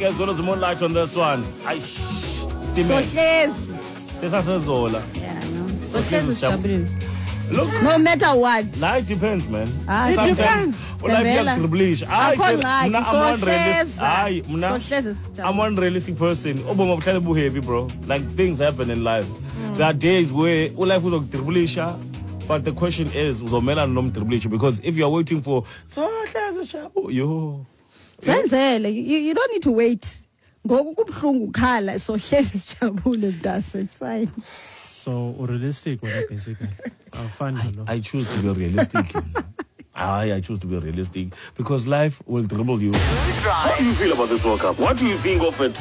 guys, what is the moonlight on this one? Zola. Yeah, no. So look, no matter what. Life depends, man. It depends. I'm one realistic person. Heavy, bro. Like things happen in life. There are days where life was a but the question is, because if you're waiting for you don't need to wait. It's fine. So realistic, basically. I choose to be realistic. I choose to be realistic because life will dribble you. How do you feel about this World Cup? What do you think of it?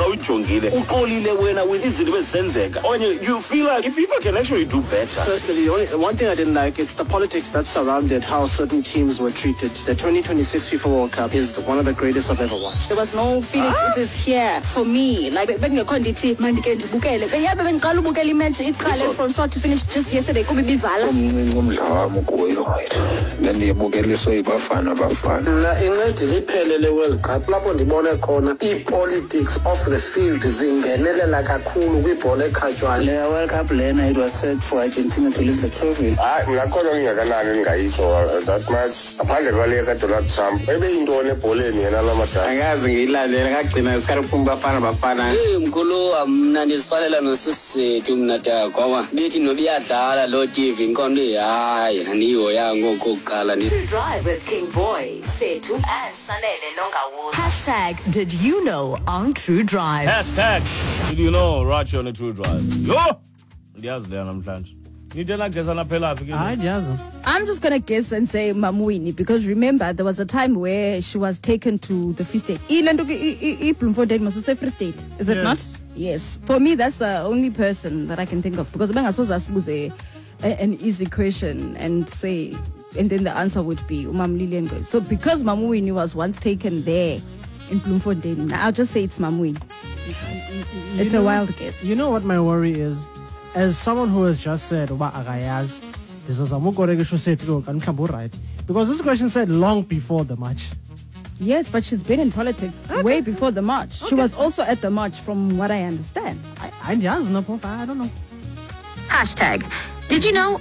You feel like if FIFA can actually do better? Personally, the one thing I didn't like, it's the politics that surrounded how certain teams were treated. The 2026 FIFA World Cup is one of the greatest I've ever watched. There was no feeling it is here for me. Like from start to finish just yesterday. Ibafana incede iphelele World Cup lapho ndibone khona politics of the field zingenelela kakhulu kwibhola ekhatywayo. Le World Cup lena, it was set for Argentina to lift the trophy. Ngakholwa ngingakanani ngayisho that much aphandle kwale kaDonald Trump bebe intoni ebholeni yena lamadala. Angazi ngiyilandele kagcina sikhaphuma bafana. Mkhulu amna ndisifalela nosisi mina ngoba bethi nobiyadlala lo TV inkondo hayi aniyo yango kokuqala ni. Drive with King Boy, Setu and Sanele Nongawood. Hashtag did you know on True Drive. Hashtag did you know Rachi on a True Drive. Yo! I'm just gonna guess and say Mamwini because remember there was a time where she was taken to the Free State. Bloemfontein must say Free State, is it not? Yes. For me, that's the only person that I can think of because Benga was an easy question and say, and then the answer would be Umam Lilian. So because Mamwini was once taken there in Bloemfontein, I'll just say it's Mamwini. It's a wild guess. You know what my worry is? As someone who has just said, this is right? Because this question said long before the march. Yes, but she's been in politics way before the march. She was also at the march, from what I understand. I don't know. Hashtag did you know?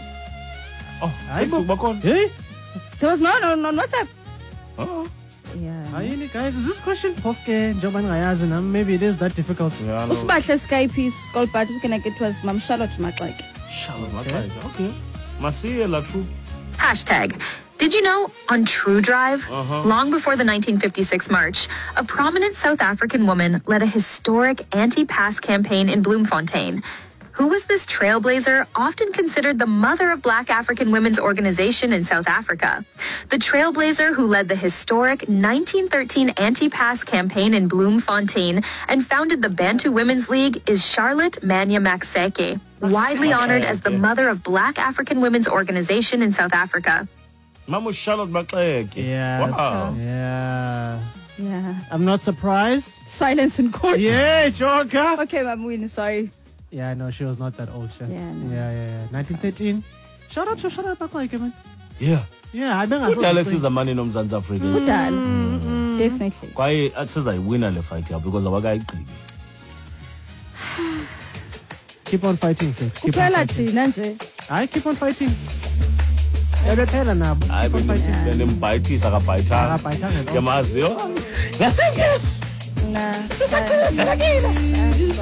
There was no WhatsApp. Yeah. Guys, is this question maybe it is that difficult? Usbahle Skype Skolpat is gonna get was Mam Charlotte Matlike. Charlotte Matlike, okay. Masiye la true. Hashtag did you know on True Drive, long before the 1956 march, a prominent South African woman led a historic anti-pass campaign in Bloemfontein. Who was this trailblazer, often considered the mother of Black African women's organization in South Africa? The trailblazer who led the historic 1913 anti-pass campaign in Bloemfontein and founded the Bantu Women's League is Charlotte Manya Maxeke, widely honored as the mother of Black African women's organization in South Africa. Mama Charlotte Maxeke. Yeah. Wow. Yeah. I'm not surprised. Silence in court. Yeah, Joker. Okay, Mamwini, sorry. Yeah, no, she was not that old. Yeah. 1913. Shout out to Charlotte Maxeke, man. Yeah. I think I saw the money in South Africa. Definitely. Why? I says I win the fight here because our guy. Keep on fighting, sir. Keep on fighting. I keep on fighting. Keep on fighting. Nah.